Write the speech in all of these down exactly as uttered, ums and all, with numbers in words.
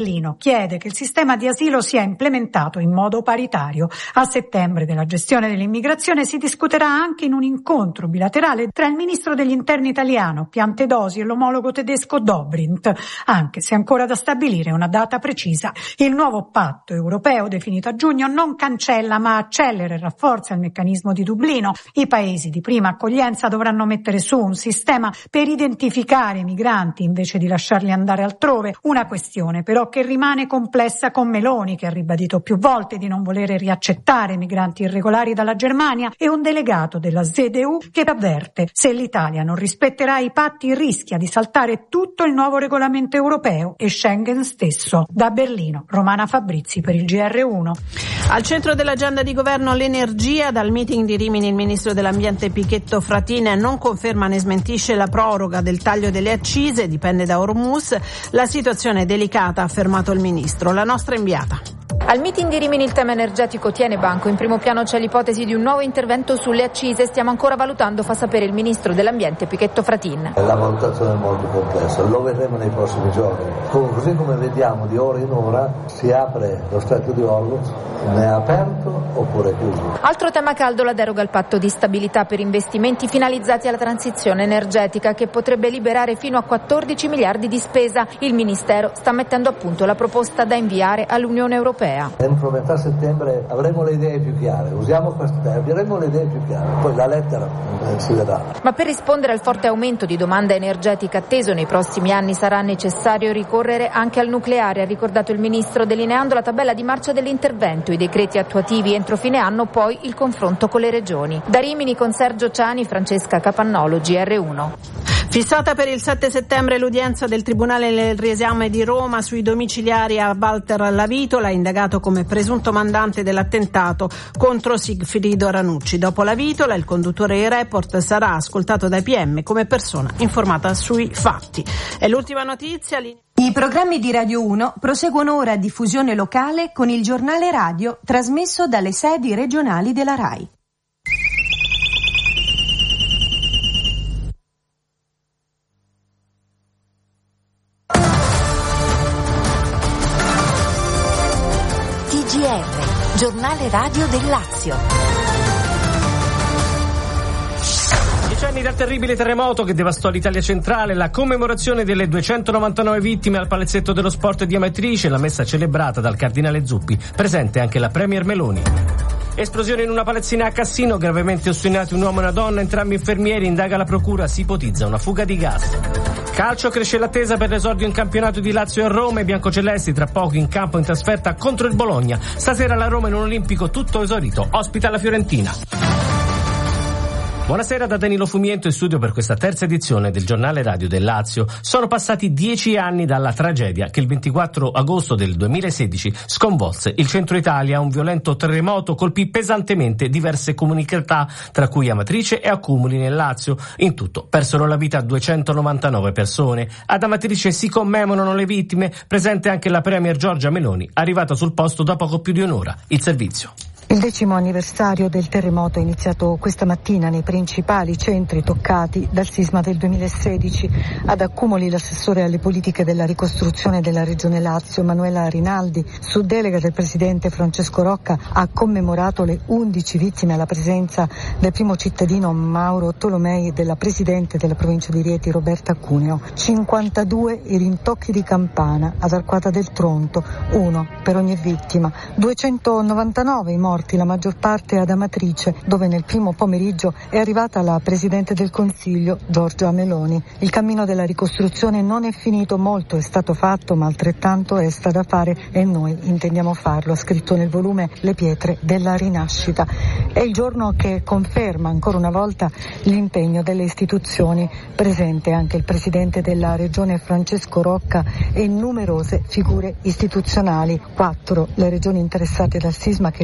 Berlino chiede che il sistema di asilo sia implementato in modo paritario. A settembre della gestione dell'immigrazione si discuterà anche in un incontro bilaterale tra il ministro degli interni italiano Piantedosi e l'omologo tedesco Dobrindt, anche se ancora da stabilire una data precisa. Il nuovo patto europeo definito a giugno non cancella ma accelera e rafforza il meccanismo di Dublino. I paesi di prima accoglienza dovranno mettere su un sistema per identificare i migranti invece di lasciarli andare altrove, una questione però che rimane complessa con Meloni, che ha ribadito più volte di non volere riaccettare migranti irregolari dalla Germania, e un delegato della Z D U che avverte: se l'Italia non rispetterà i patti rischia di saltare tutto il nuovo regolamento europeo e Schengen stesso. Da Berlino, Romana Fabrizi per il G R uno. Al centro dell'agenda di governo l'energia. Dal meeting di Rimini il ministro dell'ambiente Pichetto Fratin non conferma né smentisce la proroga del taglio delle accise, dipende da Ormuz. La situazione è delicata, ha affermato il ministro. La nostra inviata. Al meeting di Rimini il tema energetico tiene banco. In primo piano c'è l'ipotesi di un nuovo intervento sulle accise. Stiamo ancora valutando, fa sapere il ministro dell'ambiente Pichetto Fratin. La valutazione è molto complessa, lo vedremo nei prossimi giorni. Così come vediamo di ora in ora si apre lo stretto di Hormuz, ne è aperto oppure chiuso. Altro tema caldo, la deroga al patto di stabilità per investimenti finalizzati alla transizione energetica, che potrebbe liberare fino a quattordici miliardi di spesa. Il ministero sta mettendo a punto la proposta da inviare all'Unione Europea. Entro metà settembre avremo le idee più chiare, usiamo questo termine, avremo le idee più chiare, poi la lettera eh, si vedrà. Ma per rispondere al forte aumento di domanda energetica atteso nei prossimi anni sarà necessario ricorrere anche al nucleare, ha ricordato il ministro, delineando la tabella di marcia dell'intervento, i decreti attuativi entro fine anno, poi il confronto con le regioni. Da Rimini con Sergio Ciani, Francesca Capannolo, G R uno. Fissata per il sette settembre l'udienza del Tribunale del Riesame di Roma sui domiciliari a Walter Lavitola, indagato come presunto mandante dell'attentato contro Sigfrido Ranucci. Dopo Lavitola, il conduttore di Report sarà ascoltato dai P M come persona informata sui fatti. È l'ultima notizia. I programmi di Radio uno proseguono ora a diffusione locale con il giornale radio trasmesso dalle sedi regionali della RAI. T G R, giornale radio del Lazio. Dieci anni dal terribile terremoto che devastò l'Italia centrale, la commemorazione delle duecentonovantanove vittime al Palazzetto dello Sport di Amatrice, la messa celebrata dal cardinale Zuppi, presente anche la premier Meloni. Esplosione in una palazzina a Cassino, gravemente ustionati un uomo e una donna, entrambi infermieri, indaga la procura, si ipotizza una fuga di gas. Calcio, cresce l'attesa per l'esordio in campionato di Lazio e Roma, i biancocelesti tra poco in campo in trasferta contro il Bologna. Stasera la Roma in un olimpico tutto esaurito, ospita la Fiorentina. Buonasera da Danilo Fumiento in studio per questa terza edizione del giornale radio del Lazio. Sono passati dieci anni dalla tragedia che il ventiquattro agosto del duemilasedici sconvolse il centro Italia. Un violento terremoto colpì pesantemente diverse comunità, tra cui Amatrice e Accumuli nel Lazio. In tutto persero la vita duecentonovantanove persone. Ad Amatrice si commemorano le vittime, presente anche la premier Giorgia Meloni, arrivata sul posto da poco più di un'ora. Il servizio. Il decimo anniversario del terremoto è iniziato questa mattina nei principali centri toccati dal sisma del duemilasedici. Ad Accumuli l'assessore alle politiche della ricostruzione della Regione Lazio, Manuela Rinaldi, su delega del presidente Francesco Rocca, ha commemorato le undici vittime alla presenza del primo cittadino Mauro Tolomei e della presidente della provincia di Rieti Roberta Cuneo. cinquantadue i rintocchi di campana ad Arquata del Tronto, uno per ogni vittima. duecentonovantanove i morti, la maggior parte ad Amatrice, dove nel primo pomeriggio è arrivata la Presidente del Consiglio, Giorgia Meloni. Il cammino della ricostruzione non è finito, molto è stato fatto, ma altrettanto resta da fare e noi intendiamo farlo, ha scritto nel volume Le pietre della rinascita. È il giorno che conferma ancora una volta l'impegno delle istituzioni, presente anche il Presidente della Regione Francesco Rocca e numerose figure istituzionali. Quattro le regioni interessate dal sisma che colpì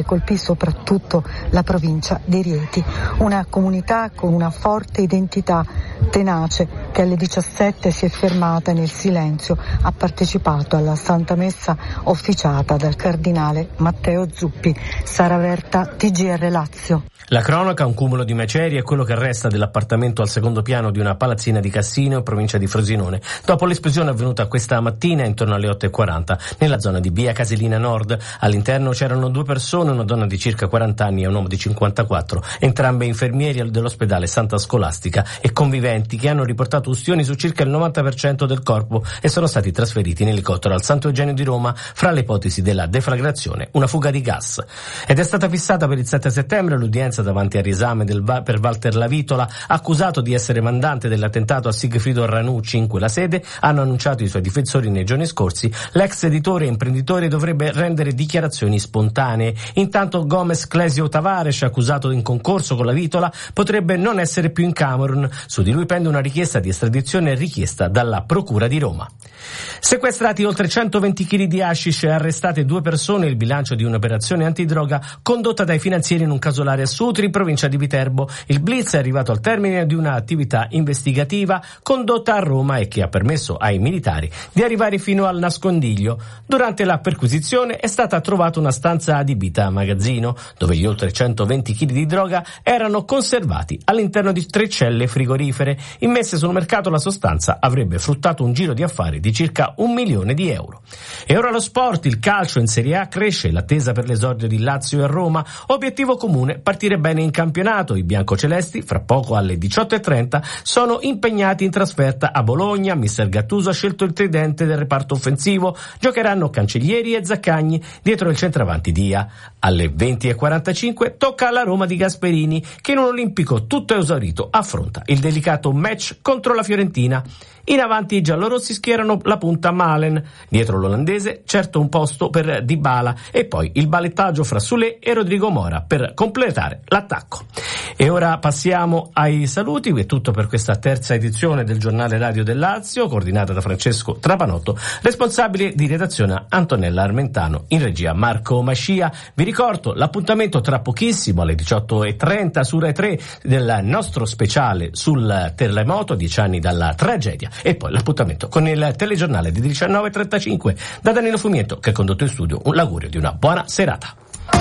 soprattutto la provincia di Rieti. Una comunità con una forte identità, tenace, che alle diciassette si è fermata nel silenzio, ha partecipato alla Santa Messa officiata dal cardinale Matteo Zuppi. Sara Verta, T G R Lazio. La cronaca, un cumulo di macerie, è quello che resta dell'appartamento al secondo piano di una palazzina di Cassino, in provincia di Frosinone, dopo l'esplosione avvenuta questa mattina intorno alle otto e quaranta nella zona di via Casilina Nord. All'interno c'erano due persone, una donna di circa quaranta anni e un uomo di cinquantaquattro, entrambe infermieri dell'ospedale Santa Scolastica e conviventi, che hanno riportato ustioni su circa il novanta per cento del corpo e sono stati trasferiti in elicottero al Santo Eugenio di Roma, fra le ipotesi della deflagrazione, una fuga di gas. Ed è stata fissata per il sette settembre l'udienza davanti al riesame del, per Walter Lavitola, accusato di essere mandante dell'attentato a Sigfrido Ranucci. In quella sede, hanno annunciato i suoi difensori nei giorni scorsi, l'ex editore e imprenditore dovrebbe rendere dichiarazioni spontanee. Intanto Gomez Clesio Tavares, accusato in concorso con Lavitola, potrebbe non essere più in Camerun. Su di lui pende una richiesta di estradizione richiesta dalla Procura di Roma. Sequestrati oltre centoventi chili di hashish e arrestate due persone, il bilancio di un'operazione antidroga condotta dai finanzieri in un casolare a Sutri, in provincia di Viterbo. Il blitz è arrivato al termine di un'attività investigativa condotta a Roma e che ha permesso ai militari di arrivare fino al nascondiglio. Durante la perquisizione è stata trovata una stanza adibita a magazzino, dove gli oltre centoventi chili di droga erano conservati all'interno di tre celle frigorifere. Immesse sul mercato, la sostanza avrebbe fruttato un giro di affari di circa un milione di euro. E ora lo sport, il calcio in Serie A cresce, l'attesa per l'esordio di Lazio e Roma, obiettivo comune, partire bene in campionato. I biancocelesti, fra poco alle diciotto e trenta, sono impegnati in trasferta a Bologna. Mister Gattuso ha scelto il tridente del reparto offensivo, giocheranno Cancellieri e Zaccagni, dietro il centravanti Dia. Alle venti e quarantacinque tocca alla Roma di Gasperini, che in un olimpico tutto esaurito affronta il delicato match contro la Fiorentina. In avanti i giallorossi schierano la punta Malen, dietro l'olandese certo un posto per Dybala e poi il ballettaggio fra Soulé e Rodrigo Mora per completare l'attacco. E ora passiamo ai saluti. È tutto per questa terza edizione del Giornale Radio del Lazio, coordinata da Francesco Trapanotto, responsabile di redazione Antonella Armentano, in regia Marco Mascia. Vi ricordo l'appuntamento tra pochissimo alle diciotto e trenta su Rai tre del nostro speciale sul terremoto, dieci anni dalla tragedia. E poi l'appuntamento con il telegiornale di diciannove e trentacinque. Da Danilo Fumietto, che ha condotto in studio, un l'augurio di una buona serata.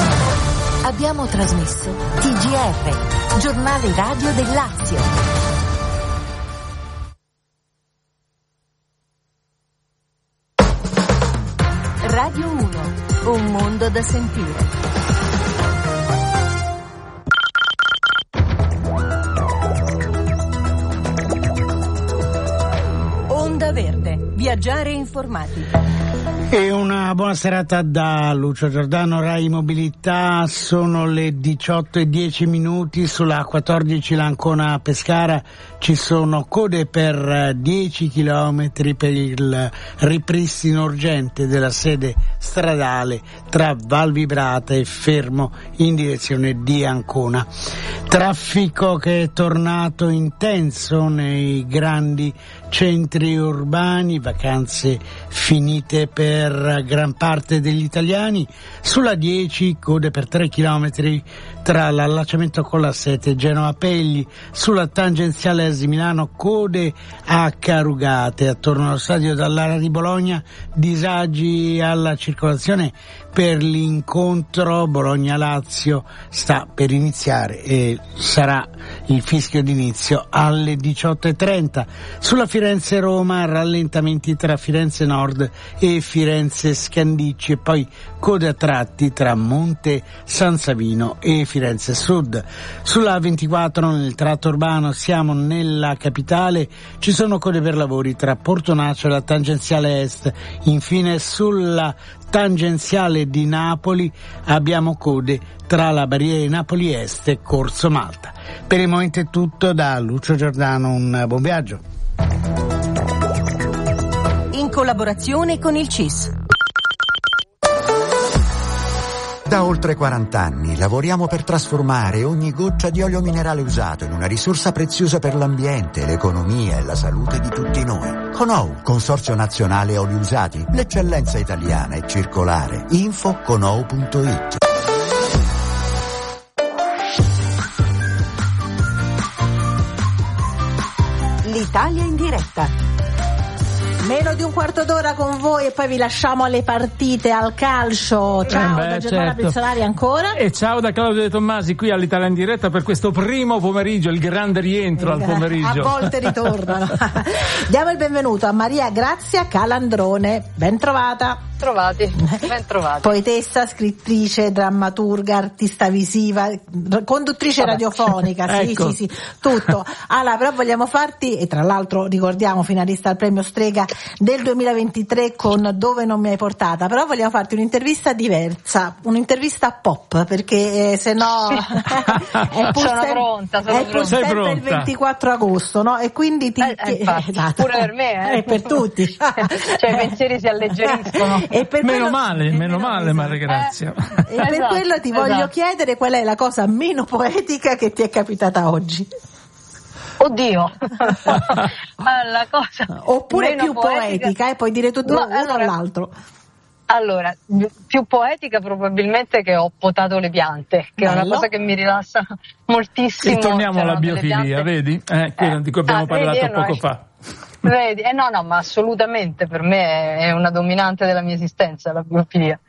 Abbiamo trasmesso T G R, Giornale Radio del Lazio. Radio uno, un mondo da sentire. Onda Verde, viaggiare informati. E una buona serata da Lucio Giordano, Rai Mobilità. Sono le diciotto e dieci minuti. Sulla quattordici L'Ancona Pescara ci sono code per dieci chilometri per il ripristino urgente della sede stradale tra Val Vibrata e Fermo in direzione di Ancona. Traffico che è tornato intenso nei grandi centri urbani, vacanze finite per gran parte degli italiani. Sulla dieci code per tre chilometri tra l'allacciamento con la sette Genova Pegli. Sulla tangenziale Ersi Milano code a Carugate. Attorno allo stadio Dallara di Bologna disagi alla circolazione per l'incontro Bologna-Lazio, sta per iniziare e sarà il fischio d'inizio alle diciotto e trenta. Sulla Firenze-Roma rallentamenti tra Firenze Nord e Firenze Scandicci e poi code a tratti tra Monte San Savino e Firenze Sud. Sulla ventiquattro nel tratto urbano siamo nella capitale, ci sono code per lavori tra Portonaccio e la tangenziale est. Infine sulla tangenziale di Napoli abbiamo code tra la barriera di Napoli Est e Corso Malta. Per il momento è tutto da Lucio Giordano, un buon viaggio. In collaborazione con il C I S. Da oltre quaranta anni lavoriamo per trasformare ogni goccia di olio minerale usato in una risorsa preziosa per l'ambiente, l'economia e la salute di tutti noi. Conou, Consorzio Nazionale Oli Usati, l'eccellenza italiana è circolare. Info conou punto it. Italia in diretta. Meno di un quarto d'ora con voi e poi vi lasciamo alle partite, al calcio. Ciao eh beh, da Germana certo. Pezzolari ancora. E ciao da Claudio De Tommasi qui all'Italia in diretta per questo primo pomeriggio, il grande rientro il al pomeriggio. A volte ritornano. Diamo il benvenuto a Maria Grazia Calandrone. Ben trovata. Trovati, ben trovati. Poetessa, scrittrice, drammaturga, artista visiva, conduttrice Vabbè. radiofonica, sì, ecco. sì, sì, tutto. Allora, però vogliamo farti, e tra l'altro ricordiamo finalista al premio Strega del duemilaventitré con Dove non mi hai portata, però vogliamo farti un'intervista diversa, un'intervista pop, perché eh, se no è pur sono sem- pronta, sono è pur sempre pronta. Il ventiquattro agosto, no? E quindi ti, eh, ti infatti, esatto. Pure per me, eh. E per tutti. Cioè i pensieri si alleggeriscono. E per meno quello, male, meno, meno male, Maria Grazia. Eh, e esatto, per quello ti voglio esatto. chiedere qual è la cosa meno poetica che ti è capitata oggi. Oddio, la cosa oppure più poetica, poetica e eh, puoi dire tutto no, uno allora, o l'altro. Allora, più poetica probabilmente che ho potato le piante, che Bello. È una cosa che mi rilassa moltissimo. E torniamo alla biofilia, vedi? Eh, quello eh, di cui abbiamo ah, parlato vedi, poco noi... fa. Vedi? Eh no, no, ma assolutamente per me è una dominante della mia esistenza, la biofilia.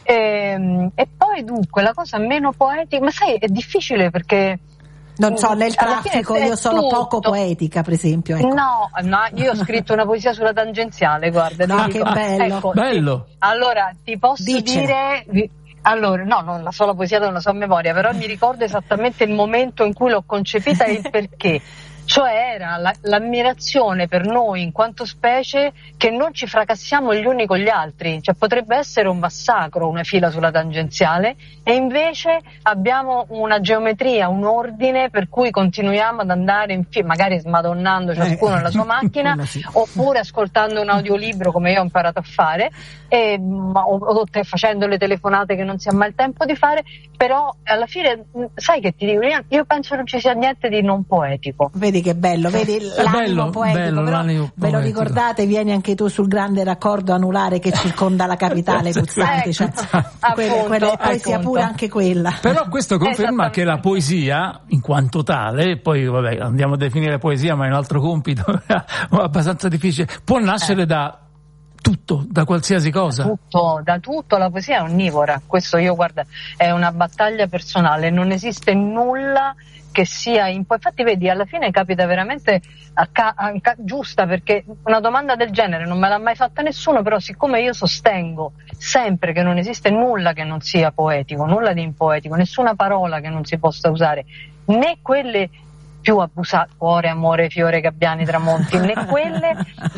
E, e poi dunque, la cosa meno poetica, ma sai, è difficile perché... Non so, nel traffico io sono tutto. poco poetica, per esempio. Ecco. No, no, io ho scritto una poesia sulla tangenziale, guarda. No, che dico. bello. Ecco, bello. Ti, allora, ti posso Dice. dire... Allora, no, non la so la poesia, non la so a memoria, però mi ricordo esattamente il momento in cui l'ho concepita e il perché. Cioè era la, l'ammirazione per noi in quanto specie che non ci fracassiamo gli uni con gli altri, cioè potrebbe essere un massacro una fila sulla tangenziale e invece abbiamo una geometria, un ordine per cui continuiamo ad andare in fila, magari smadonnando ciascuno eh, nella sua macchina sì. oppure ascoltando un audiolibro come io ho imparato a fare e, o, o te, facendo le telefonate che non si ha mai il tempo di fare, però alla fine sai che ti dico, io penso non ci sia niente di non poetico. Vedi che bello, vedi l'animo bello, poetico, bello, però l'animo ve lo ricordate, vieni anche tu sul grande raccordo anulare che circonda la capitale puzzante, cioè, quelle, quelle, poi sia pure anche quella. Però questo conferma che la poesia in quanto tale, poi vabbè andiamo a definire poesia ma è un altro compito abbastanza difficile, può nascere eh. da tutto, da qualsiasi cosa. Da tutto, da tutto, la poesia è onnivora, questo io guarda è una battaglia personale, non esiste nulla che sia in... infatti vedi alla fine capita veramente a ca... a ca... giusta, perché una domanda del genere non me l'ha mai fatta nessuno, però siccome io sostengo sempre che non esiste nulla che non sia poetico, nulla di impoetico, nessuna parola che non si possa usare, né quelle più abusate, cuore, amore, fiore, gabbiani, tramonti, né quelle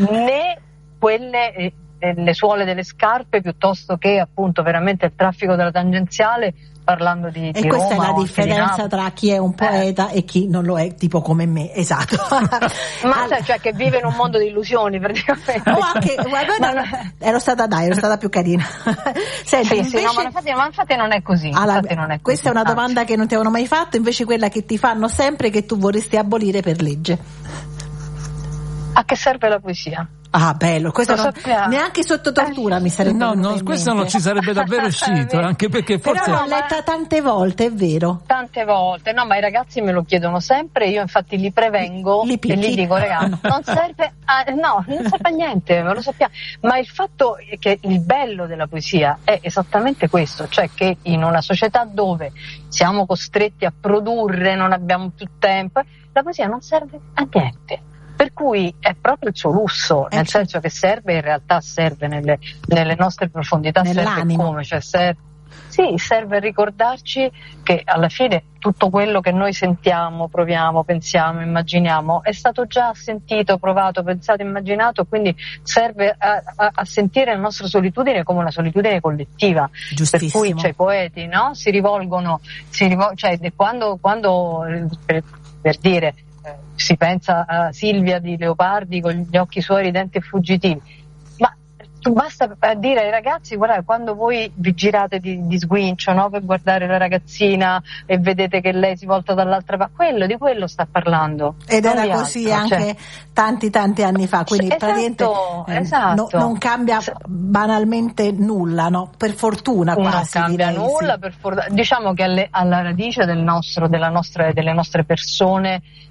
né quelle eh, le suole delle scarpe, piuttosto che appunto veramente il traffico della tangenziale, parlando di, e di questa Roma, è la differenza tra chi è un poeta eh. e chi non lo è, tipo come me, esatto. Ma allora, cioè che vive in un mondo di illusioni praticamente. O anche, guarda, no, ero stata dai, ero stata più carina. Senti, sì, invece, sì, no, ma, infatti, ma infatti non è così. Alla, infatti non è così. Questa è una domanda che non ti avevano mai fatto, invece quella che ti fanno sempre, che tu vorresti abolire per legge. A che serve la poesia? Ah, bello, questo non, neanche sotto tortura mi sarebbe no, no, questo mente. Non ci sarebbe davvero uscito, anche perché forse... Però l'ho letta tante volte, è vero. Tante volte, no, ma i ragazzi me lo chiedono sempre, io infatti li prevengo li e gli dico, ragazzi, non serve a, no, non serve a niente, me lo sappiamo, ma il fatto è che il bello della poesia è esattamente questo, cioè che in una società dove siamo costretti a produrre, non abbiamo più tempo, la poesia non serve a niente. Per cui è proprio il suo lusso, nel senso che serve, in realtà serve nelle, nelle nostre profondità, serve come, cioè serve, sì, serve a ricordarci che alla fine tutto quello che noi sentiamo, proviamo, pensiamo, immaginiamo è stato già sentito, provato, pensato, immaginato, quindi serve a, a, a sentire la nostra solitudine come una solitudine collettiva. Per cui cioè, i poeti no? si rivolgono, si rivol- cioè quando, quando per, per dire si pensa a Silvia di Leopardi con gli occhi suoi ridenti e fuggitivi, ma basta dire ai ragazzi, guardate, quando voi vi girate di, di sguincio, no, per guardare la ragazzina e vedete che lei si volta dall'altra parte, quello di quello sta parlando. Ed era così altro, anche cioè... tanti tanti anni fa, quindi esatto, praticamente eh, esatto. no, non cambia banalmente nulla, no? Per fortuna quasi. Non cambia direi, nulla, sì. per for- diciamo che alle, alla radice del nostro, della nostra, delle nostre persone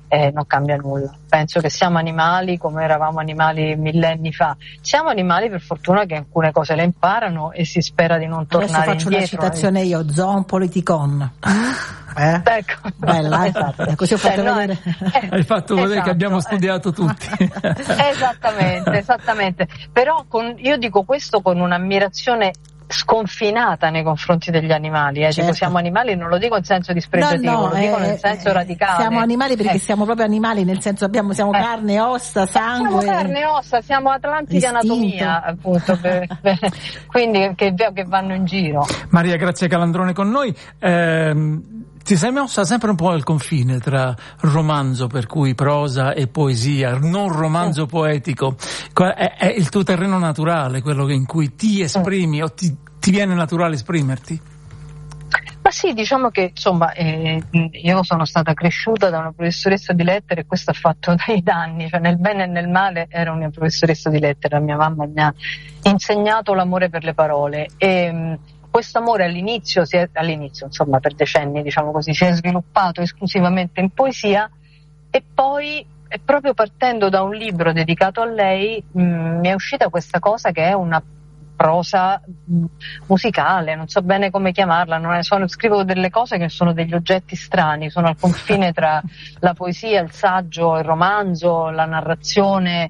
eh, non cambia nulla. Penso che siamo animali come eravamo animali millenni fa. Siamo animali per fortuna che alcune cose le imparano e si spera di non tornare Adesso faccio indietro. una citazione io, zoon politikon. Eh? Ecco. Bella, esatto. eh? Così ho fatto Cioè, no, vedere. eh, Hai fatto vedere esatto, che abbiamo eh. studiato tutti. Esattamente, esattamente. Però con, io dico questo con un'ammirazione sconfinata nei confronti degli animali, eh. Certo. Dico siamo animali, non lo dico in senso dispregiativo, No, no, lo dico eh, nel senso eh, radicale. Siamo animali perché eh. siamo proprio animali, nel senso abbiamo, siamo Eh. carne, ossa, sangue. Siamo carne e ossa, siamo atlanti di Istinto. anatomia, appunto, per, per, quindi che, che vanno in giro. Maria Grazia Calandrone con noi. Ehm, ti sei mossa sempre un po' al confine tra romanzo, per cui prosa, e poesia, non romanzo poetico. È, è il tuo terreno naturale, quello in cui ti esprimi o ti, ti viene naturale esprimerti? Ma sì, diciamo che insomma eh, io sono stata cresciuta da una professoressa di lettere e questo ha fatto dei danni, cioè nel bene e nel male era una professoressa di lettere, la mia mamma mi ha insegnato l'amore per le parole e questo amore all'inizio, si è, all'inizio insomma per decenni diciamo così, si è sviluppato esclusivamente in poesia e poi proprio partendo da un libro dedicato a lei mh, mi è uscita questa cosa che è una prosa mh, musicale, non so bene come chiamarla, non è, sono, scrivo delle cose che sono degli oggetti strani, sono al confine tra la poesia, il saggio, il romanzo, la narrazione,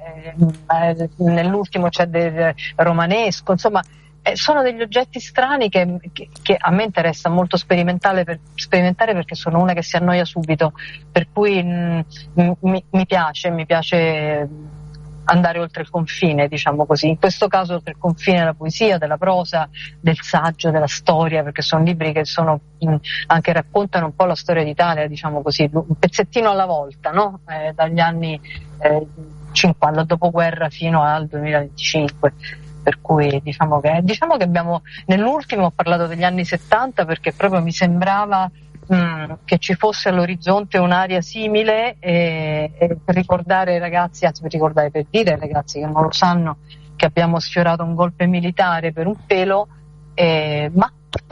eh, nell'ultimo c'è del romanesco, insomma Eh, sono degli oggetti strani che, che, che a me interessa molto sperimentare, per, sperimentare perché sono una che si annoia subito, per cui mh, mi, mi piace, mi piace andare oltre il confine, diciamo così. In questo caso oltre il confine della poesia, della prosa, del saggio, della storia, perché sono libri che sono mh, anche raccontano un po' la storia d'Italia, diciamo così, un pezzettino alla volta, no? Eh, dagli anni eh, cinquanta, dal dopoguerra fino al duemilaventicinque. Per cui diciamo che, diciamo che abbiamo, nell'ultimo ho parlato degli anni settanta perché proprio mi sembrava mh, che ci fosse all'orizzonte un'area simile e, e per ricordare ai ragazzi, anzi per ricordare, per dire ai ragazzi che non lo sanno, che abbiamo sfiorato un golpe militare per un pelo, eh, ma,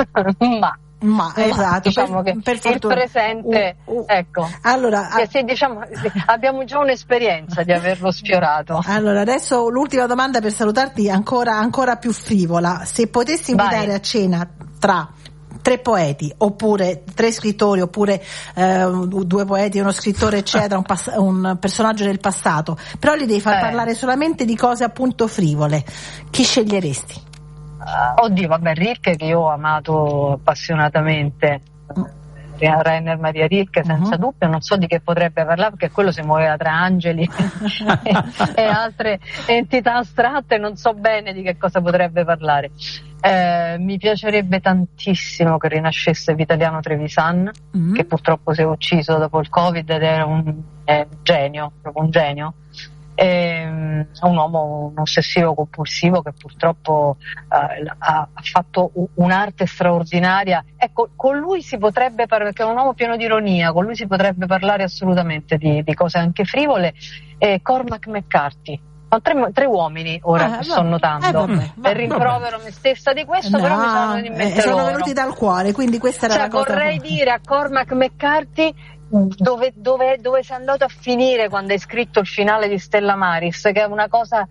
ma Ma esatto, diciamo per, che per il presente, uh, uh. ecco, allora, sì, sì, diciamo, sì, abbiamo già un'esperienza di averlo sfiorato. Allora, adesso l'ultima domanda per salutarti, ancora, ancora più frivola. Se potessi invitare Vai. a cena tra tre poeti, oppure tre scrittori, oppure eh, due poeti e uno scrittore, eccetera, un, pass- un personaggio del passato, però li devi far Eh. parlare solamente di cose appunto frivole, chi sceglieresti? Oddio, vabbè, Rilke che io ho amato appassionatamente, Rainer Maria Rilke senza uh-huh. dubbio, non so di che potrebbe parlare perché quello si muoveva tra angeli e, e altre entità astratte, non so bene di che cosa potrebbe parlare. Eh, mi piacerebbe tantissimo che rinascesse Vitaliano Trevisan, uh-huh. che purtroppo si è ucciso dopo il Covid ed era un eh, genio, proprio un genio. È un uomo, un ossessivo compulsivo che purtroppo uh, ha, ha fatto un'arte straordinaria. Ecco, con lui si potrebbe parlare, perché è un uomo pieno di ironia, con lui si potrebbe parlare assolutamente di, di cose anche frivole. E Cormac McCarthy, sono tre, tre uomini ora ah, che sto notando, eh, vabbè, vabbè, e rimprovero me stessa di questo, no, però mi sono in mente eh, sono loro. venuti dal cuore, quindi questa era cioè, la cosa. Vorrei dire a Cormac McCarthy Dove, dove, dove sei andato a finire quando hai scritto il finale di Stella Maris, che è una cosa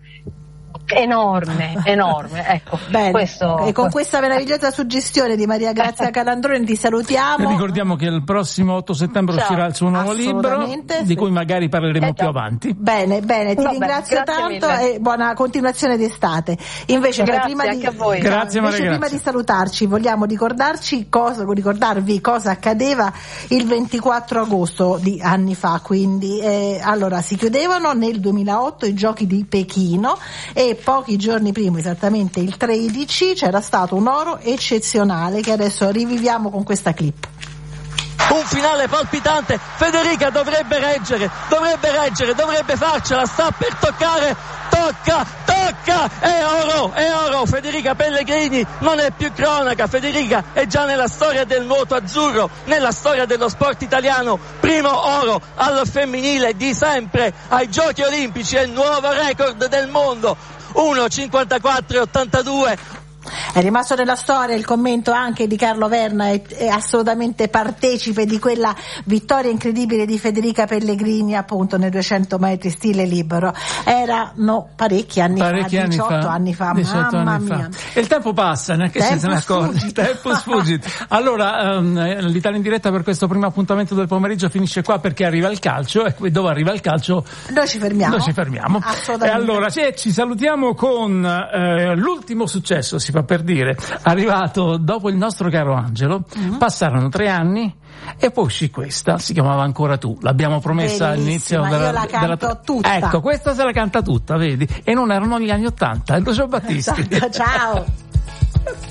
enorme, enorme, ecco. Bene, questo, e con questa meravigliosa suggestione di Maria Grazia Calandrone ti salutiamo. Ricordiamo che il prossimo otto settembre Ciao. uscirà il suo nuovo libro, sì. di cui magari parleremo eh, più avanti. Bene, bene, ti Vabbè, ringrazio tanto mille. e buona continuazione d'estate. Invece, grazie, prima anche di, a voi. Grazie, invece Maria, prima grazie. di salutarci vogliamo ricordarci cosa, ricordarvi cosa accadeva il ventiquattro agosto di anni fa, quindi eh, allora si chiudevano nel duemilaotto i giochi di Pechino e pochi giorni prima, esattamente il tredici, c'era stato un oro eccezionale che adesso riviviamo con questa clip. Un finale palpitante, Federica dovrebbe reggere, dovrebbe reggere, dovrebbe farcela, sta per toccare, tocca, tocca, è oro, è oro, Federica Pellegrini non è più cronaca, Federica è già nella storia del nuoto azzurro, nella storia dello sport italiano, primo oro al femminile di sempre ai Giochi Olimpici, è il nuovo record del mondo, uno cinquantaquattro e ottantadue. È rimasto nella storia il commento anche di Carlo Verna, è, è assolutamente partecipe di quella vittoria incredibile di Federica Pellegrini appunto nei duecento metri stile libero. Erano parecchi anni parecchi fa, diciotto anni fa, anni fa, diciotto mamma anni mia. Fa. E il tempo passa, neanche tempo se se ne accorge. Il tempo sfuggit. Allora, um, l'Italia in diretta per questo primo appuntamento del pomeriggio finisce qua perché arriva il calcio e dove arriva il calcio noi ci fermiamo. Noi ci fermiamo. E allora ci, ci salutiamo con eh, l'ultimo successo, si fa per dire, arrivato dopo il nostro caro Angelo. Mm-hmm. Passarono tre anni e poi uscì questa, si chiamava Ancora tu, l'abbiamo promessa all'inizio della, io la canto della... tutta. Ecco, questa se la canta tutta, vedi? E non erano gli anni Ottanta, Lucio Battisti. Esatto, ciao.